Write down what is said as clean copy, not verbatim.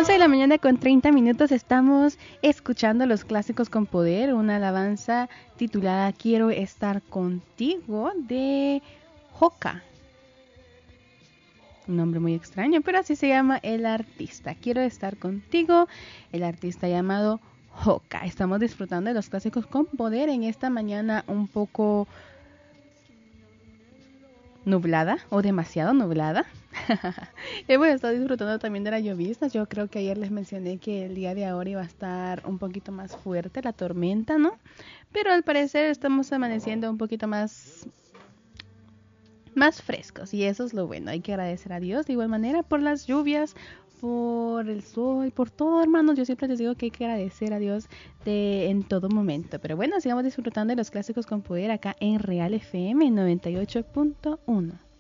11 de la mañana con 30 minutos estamos escuchando los clásicos con poder, una alabanza titulada Quiero estar contigo de Joca. Un nombre muy extraño, pero así se llama el artista. Quiero estar contigo, el artista llamado Joca. Estamos disfrutando de los clásicos con poder en esta mañana un poco nublada o demasiado nublada. Hemos estado disfrutando también de la llovizna. Yo creo que ayer les mencioné que el día de ahora iba a estar un poquito más fuerte la tormenta, ¿no? Pero al parecer estamos amaneciendo un poquito más frescos y eso es lo bueno. Hay que agradecer a Dios de igual manera por las lluvias, por el sol, por todo, hermanos. Yo siempre les digo que hay que agradecer a Dios en todo momento. Pero bueno, sigamos disfrutando de los clásicos con poder acá en Real FM 98.1.